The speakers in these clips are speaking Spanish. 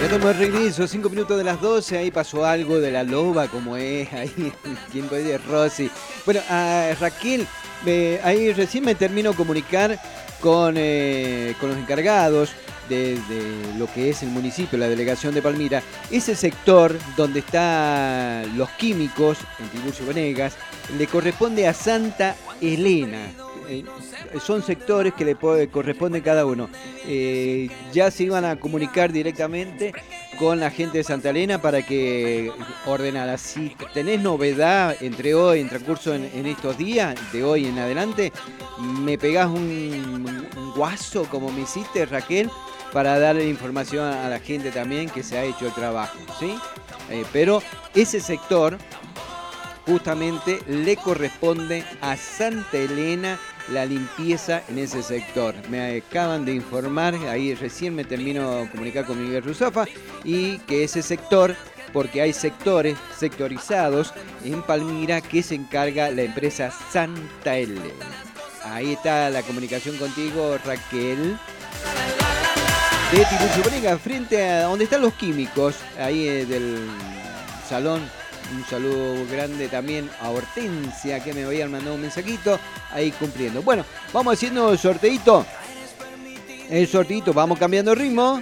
Ya estamos de regreso, 5 minutos de las 12, ahí pasó algo de la loba, como es, ahí, ¿quién puede decir? Rosy. Bueno, a Raquel, ahí recién me termino de comunicar con los encargados de lo que es el municipio, la delegación de Palmira. Ese sector donde están los químicos, en Tiburcio Venegas, le corresponde a Santa Elena. Son sectores que le corresponden cada uno. Ya se iban a comunicar directamente con la gente de Santa Elena para que ordenara. Si tenés novedad en transcurso en estos días, de hoy en adelante, me pegás un guaso como me hiciste, Raquel, para darle información a la gente también que se ha hecho el trabajo, ¿sí? Pero ese sector justamente le corresponde a Santa Elena la limpieza en ese sector. Me acaban de informar, ahí recién me termino de comunicar con Miguel Ruzafa, y que ese sector, porque hay sectores sectorizados en Palmira que se encarga la empresa Santa Elena. Ahí está la comunicación contigo, Raquel. De Tiburcio Venegas, frente a donde están los químicos, ahí del salón. Un saludo grande también a Hortensia, que me habían mandado un mensajito, ahí cumpliendo. Bueno, vamos haciendo el sorteito. El sorteito, vamos cambiando el ritmo.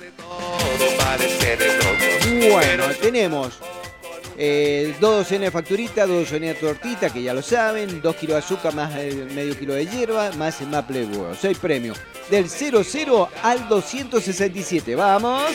Bueno, tenemos 2 docenas de facturita, 2 docenas de tortita, que ya lo saben, 2 kilos de azúcar más medio kilo de hierba, más el maple de huevo. 6 premios, del 00 al 267. Vamos.